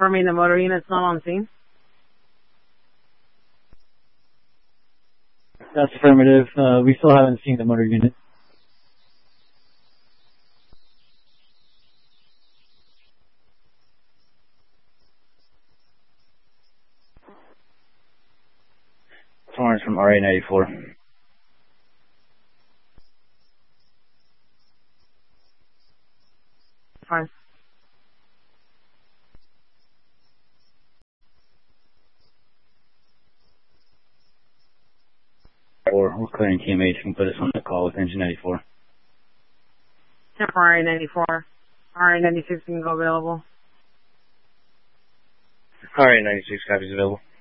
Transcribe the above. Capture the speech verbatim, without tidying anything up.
Confirming the motor unit's not on scene. That's affirmative. Uh, we still haven't seen the motor unit. Torrance from R A ninety-four. Fine. Or we're clearing T M H. You can put us on the call with engine ninety-four. Temporary ninety-four. R A ninety-six can go available. R A ninety-six copies available.